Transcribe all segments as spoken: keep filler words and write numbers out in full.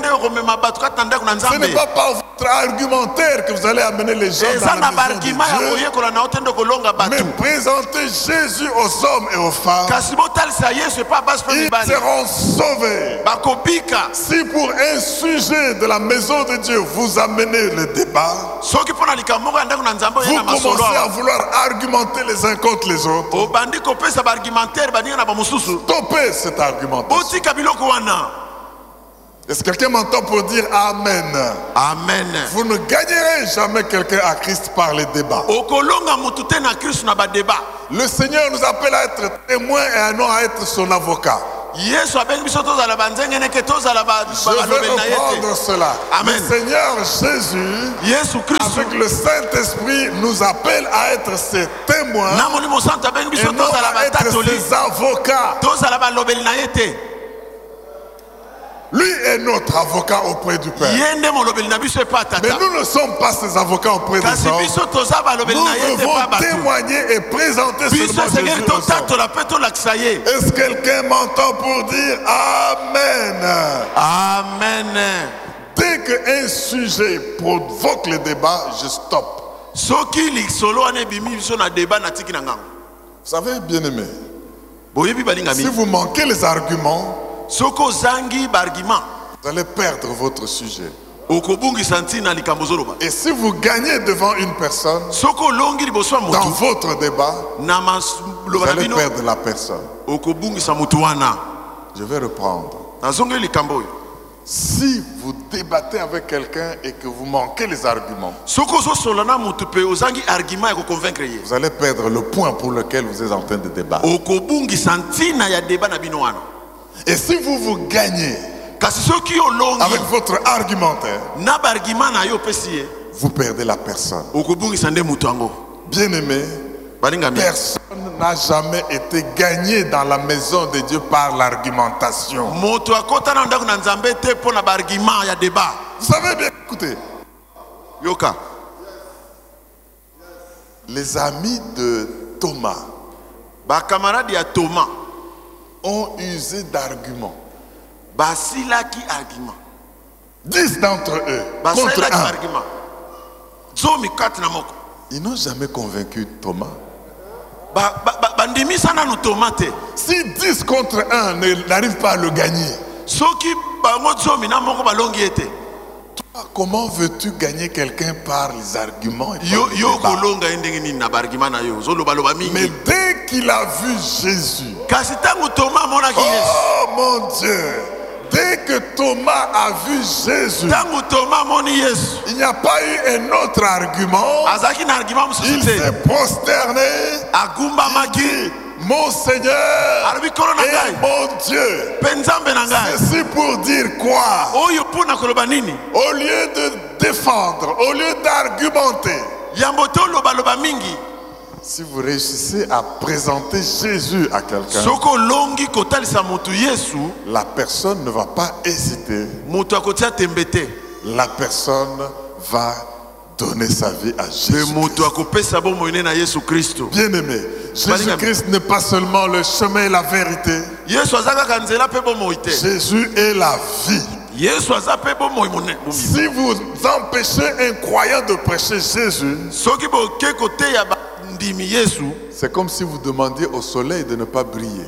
Ce n'est pas par votre argumentaire que vous allez amener les gens dans la maison de Dieu, mais présentez Jésus aux hommes et aux femmes. Ils seront sauvés. Si pour un sujet de la maison de Dieu vous amenez le débat, vous commencez à vouloir argumenter les uns contre les autres, stoppez cet argumentation. Est-ce que quelqu'un m'entend pour dire Amen? Amen. Vous ne gagnerez jamais quelqu'un à Christ par les débats. Le Seigneur nous appelle à être témoins et non à être son avocat. Je vais reprendre cela. Amen. Le Seigneur Jésus, avec le Saint-Esprit, nous appelle à être ses témoins et non à être ses avocats. Lui est notre avocat auprès du Père. Mais nous ne sommes pas ses avocats auprès des hommes. Nous devons témoigner et présenter seulement Jésus aux hommes. Est-ce que quelqu'un m'entend pour dire Amen? Amen. Dès qu'un sujet provoque le débat, je stoppe. Vous savez, bien-aimé, si vous manquez les arguments, vous allez perdre votre sujet. Et si vous gagnez devant une personne, dans votre débat, vous allez perdre la personne. Je vais reprendre. Si vous débattez avec quelqu'un et que vous manquez les arguments, vous allez perdre le point pour lequel vous êtes en train de débattre. Et si vous vous gagnez avec votre argumentaire, vous perdez la personne. Bien-aimé, personne n'a jamais été gagné dans la maison de Dieu par l'argumentation. Vous savez bien, écoutez, les amis de Thomas ont usé d'arguments. Dix d'entre eux contre un. Ils n'ont jamais convaincu Thomas. Si dix contre un n'arrivent pas à le gagner, toi, comment veux-tu gagner quelqu'un par les arguments et par les Mais dès qu'il a vu Jésus, oh mon Dieu, dès que Thomas a vu Jésus, il n'y a pas eu un autre argument. Il s'est prosterné. Il dit, mon Seigneur et mon Dieu. Ceci pour dire quoi? Au lieu de défendre, au lieu d'argumenter, si vous réussissez à présenter Jésus à quelqu'un, la personne ne va pas hésiter. La personne va donner sa vie à Jésus. Bien-aimé, Jésus-Christ n'est pas seulement le chemin et la vérité. Jésus est la vie. Si vous empêchez un croyant de prêcher Jésus, c'est comme si vous demandiez au soleil de ne pas briller.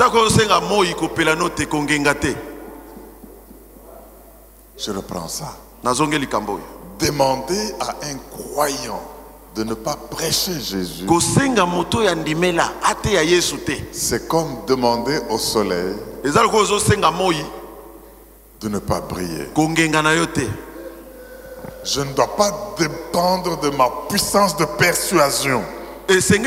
Je reprends ça. Demander à un croyant de ne pas prêcher Jésus, c'est comme demander au soleil de ne pas briller. Je ne dois pas dépendre de ma puissance de persuasion. Et Paul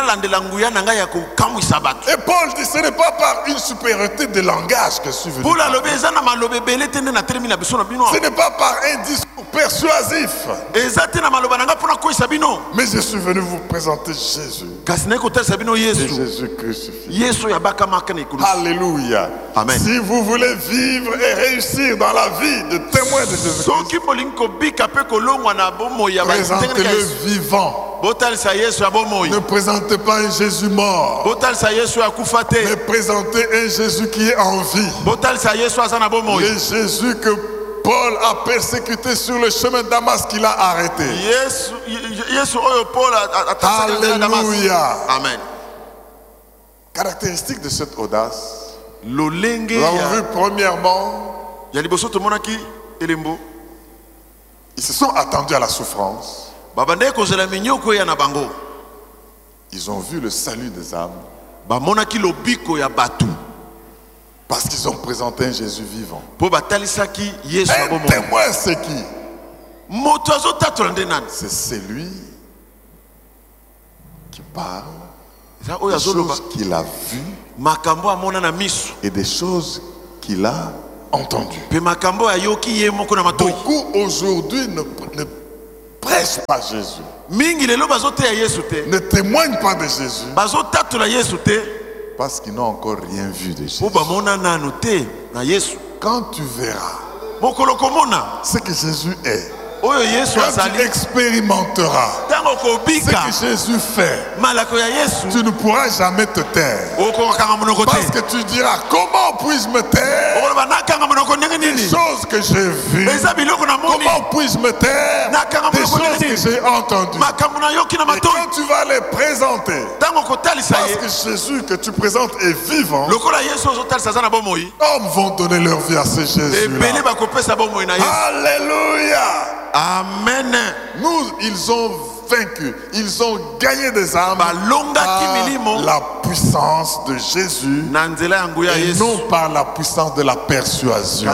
dit, ce n'est pas par une supériorité de langage que je suis venu. Ce n'est pas par un discours persuasif. Mais je suis venu vous présenter Jésus. Et Jésus crucifié. Alléluia. Amen. Si vous voulez vivre et réussir dans la vie de témoin de Jésus, présentez-le vivant. Ne présentez pas un Jésus mort, mais présentez un Jésus qui est en vie. Le Jésus que Paul a persécuté sur le chemin de Damas qu'il a arrêté. Alléluia. Amen. Caractéristique de cette audace, nous avons vu premièrement, ils se sont attendus à la souffrance. Ils ont vu le salut des âmes. Parce qu'ils ont présenté un Jésus vivant. Un témoin, c'est qui? C'est celui qui parle des choses qu'il a vues et des choses qu'il a entendues. Beaucoup aujourd'hui ne, ne prêchent pas Jésus, ne témoignent pas de Jésus parce qu'ils n'ont encore rien vu de Jésus. Quand tu verras ce que Jésus est, quand tu expérimenteras ce que Jésus fait, tu ne pourras jamais te taire. Parce que tu diras, comment puis-je me taire des choses que j'ai vues? Comment puis-je me taire des choses que j'ai entendues? Et quand tu vas les présenter, parce que Jésus que tu présentes est vivant, hommes vont donner leur vie à ce Jésus-là. Alléluia. Amen. Nous, ils ont vaincu, ils ont gagné des âmes par la puissance de Jésus et non par la puissance de la persuasion.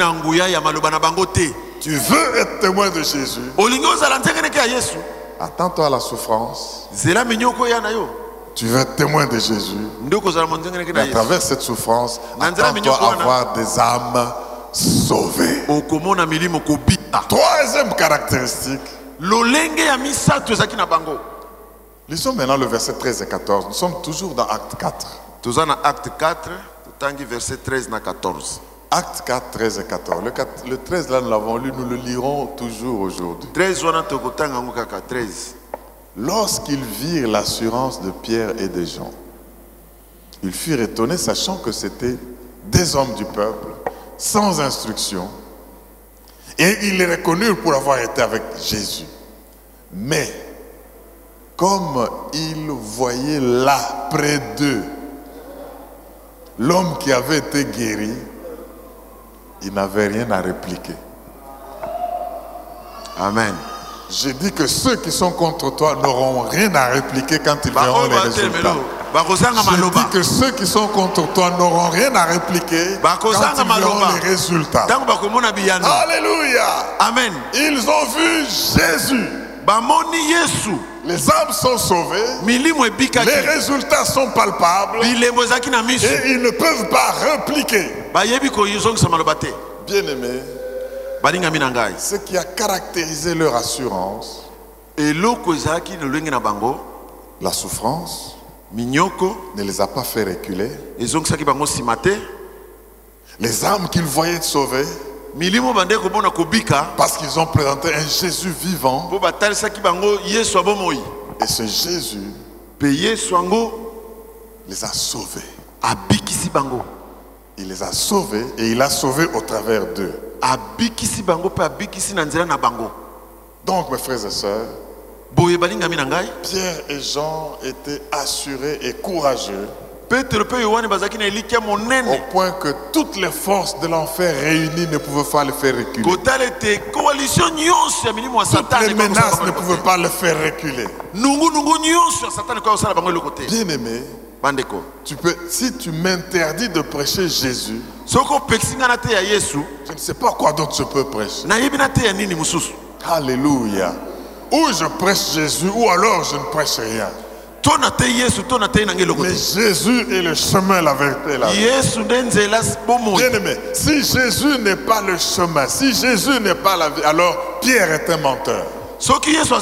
Tu veux être témoin de Jésus, attends-toi à la souffrance. Tu veux être témoin de Jésus, mais à travers cette souffrance, attends-toi à avoir des âmes sauvées. Troisième caractéristique. Lisons maintenant le verset treize et quatorze. Nous sommes toujours dans Acte quatre. Acte quatre, verset treize et quatorze. Acte quatre, treize et quatorze. Le, quatre, le treize là, nous l'avons lu, nous le lirons toujours aujourd'hui. Lorsqu'ils virent l'assurance de Pierre et de Jean, ils furent étonnés, sachant que c'était des hommes du peuple, sans instruction. Et ils les reconnurent pour avoir été avec Jésus. Mais, comme ils voyaient là, près d'eux, l'homme qui avait été guéri, ils n'avaient rien à répliquer. Amen. J'ai dit que ceux qui sont contre toi n'auront rien à répliquer quand ils verront les résultats. Je dis que ceux qui sont contre toi n'auront rien à répliquer quand ils verront les résultats. Alléluia. Amen. Ils ont vu Jésus. Les âmes sont sauvées. Les résultats sont palpables. Et ils ne peuvent pas répliquer. Bien-aimés, ce qui a caractérisé leur assurance, la souffrance, ne les a pas fait reculer. Les âmes qu'ils voyaient sauvées, parce qu'ils ont présenté un Jésus vivant. Et ce Jésus les a sauvés. Il les a sauvés et il a sauvé au travers d'eux. Donc mes frères et sœurs, Pierre et Jean étaient assurés et courageux au point que toutes les forces de l'enfer réunies ne pouvaient pas le faire reculer. Toutes les menaces ne pouvaient pas le faire reculer. Bien-aimé, tu peux, si tu m'interdis de prêcher Jésus, je ne sais pas quoi d'autre je peux prêcher. Alléluia. Ou je prêche Jésus, ou alors je ne prêche rien. Mais Jésus est le chemin, la vérité et la vie. Bien-aimé, si Jésus n'est pas le chemin, si Jésus n'est pas la vie, alors Pierre est un menteur. Si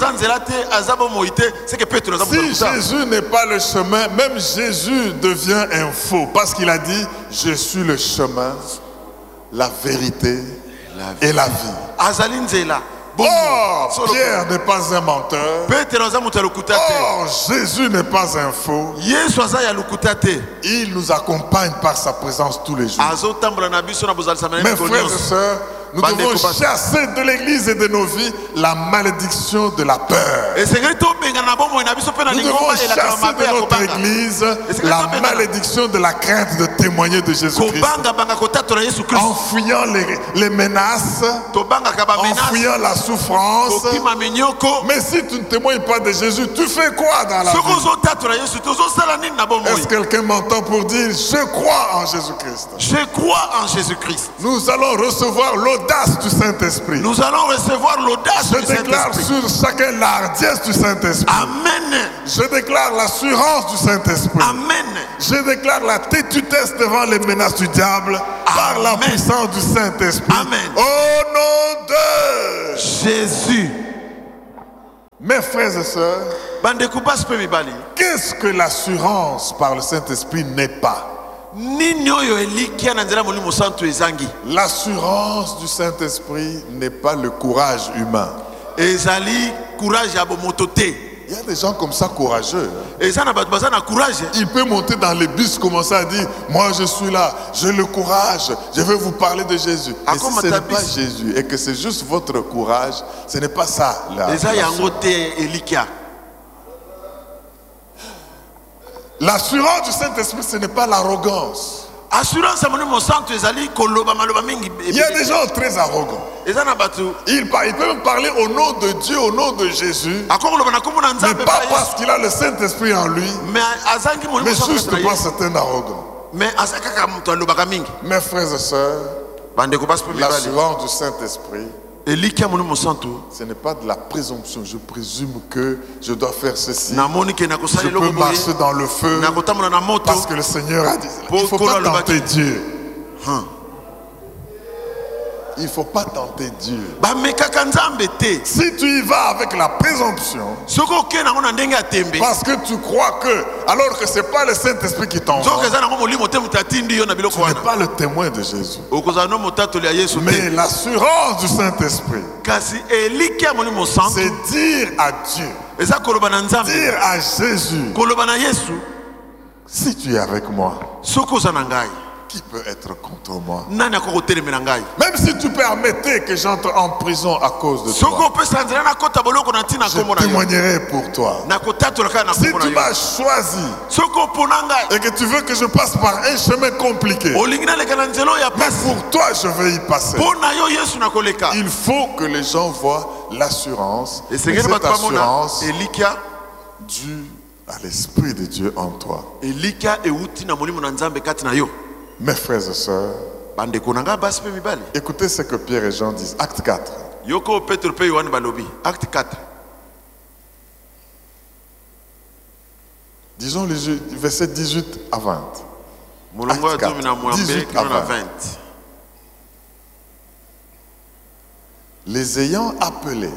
Jésus n'est pas le chemin, même Jésus devient un faux. Parce qu'il a dit, je suis le chemin, la vérité et la vie. Oh, Pierre n'est pas un menteur. Oh, Jésus n'est pas un faux. Il nous accompagne par sa présence tous les jours. Mes frères et sœurs, nous devons chasser de l'église et de nos vies la malédiction de la peur. Nous devons chasser de notre église la malédiction de la crainte de témoigner de Jésus-Christ. En fuyant les, les menaces, en fuyant la souffrance. Mais si tu ne témoignes pas de Jésus, tu fais quoi dans la vie? Est-ce que quelqu'un m'entend pour dire je crois en Jésus-Christ? Je crois en Jésus-Christ. Nous allons recevoir l'audace du Saint-Esprit. Nous allons recevoir l'audace du Saint-Esprit. Je déclare sur chacun la hardiesse du Saint-Esprit. Amen. Je déclare l'assurance du Saint-Esprit. Amen. Je déclare la tétutesse devant les menaces du diable. Amen. Par la puissance du Saint-Esprit. Amen. Au nom de Jésus. Mes frères et sœurs, qu'est-ce que l'assurance par le Saint-Esprit n'est pas? L'assurance du Saint-Esprit n'est pas le courage humain. Il y a des gens comme ça courageux. Il peut monter dans les bus, commencer à dire moi je suis là, j'ai le courage, je vais vous parler de Jésus. Et si ce n'est pas Jésus et que c'est juste votre courage, ce n'est pas ça. L'assurance du Saint-Esprit, ce n'est pas l'arrogance. Il y a des gens très arrogants. Ils il peut même parler au nom de Dieu, au nom de Jésus, mais pas parce qu'il a le Saint-Esprit en lui, mais juste parce que c'est un arrogant. Mes frères et sœurs, l'assurance du Saint-Esprit, ce n'est pas de la présomption. Je présume que je dois faire ceci. Je peux marcher dans le feu parce que le Seigneur a dit. Il ne faut pas tenter Dieu. Il ne faut pas tenter Dieu. Si tu y vas avec la présomption, parce que tu crois que, alors que ce n'est pas le Saint-Esprit qui t'envoie, tu n'es pas le témoin de Jésus. Mais l'assurance du Saint-Esprit, c'est dire à Dieu, dire à Jésus, si tu es avec moi, qui peut être contre moi? Même si tu permettais que j'entre en prison à cause de toi, je témoignerai pour toi. Si tu m'as choisi et que tu veux que je passe par un chemin compliqué, mais pour toi je vais y passer. Il faut que les gens voient l'assurance, et cette assurance due à l'Esprit de Dieu en toi. Mes frères et sœurs, écoutez ce que Pierre et Jean disent. Acte quatre. Acte quatre. Disons les versets dix-huit à vingt. Acte quatre, dix-huit à vingt. Les ayant appelés,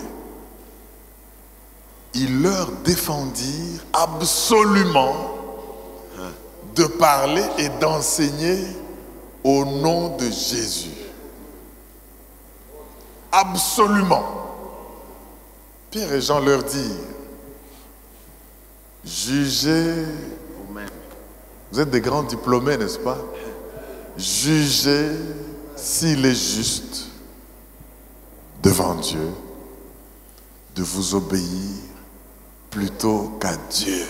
ils leur défendirent absolument de parler et d'enseigner au nom de Jésus. Absolument. Pierre et Jean leur dirent, jugez vous-même. Vous êtes des grands diplômés, n'est-ce pas? Jugez s'il est juste devant Dieu de vous obéir plutôt qu'à Dieu.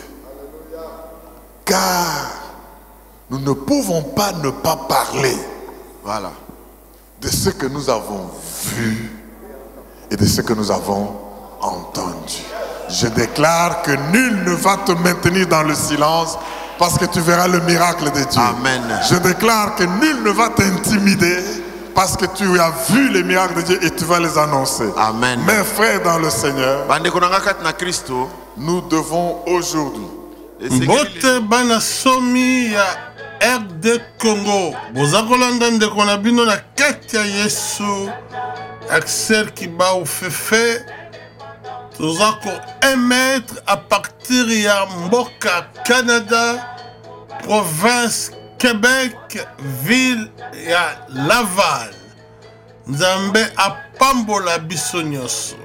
Car nous ne pouvons pas ne pas parler, voilà, de ce que nous avons vu et de ce que nous avons entendu. Je déclare que nul ne va te maintenir dans le silence parce que tu verras le miracle de Dieu. Amen. Je déclare que nul ne va t'intimider parce que tu as vu les miracles de Dieu et tu vas les annoncer. Amen. Mes frères dans le Seigneur, nous devons aujourd'hui Mbote bana somi ya R D Congo boza kolanda ndeko na bino na kati ya Yesu Axel Kibau Fefe toza ko émettre à partir ya Mboka Canada province Québec ville ya Laval Nzambe apambola biso nyonso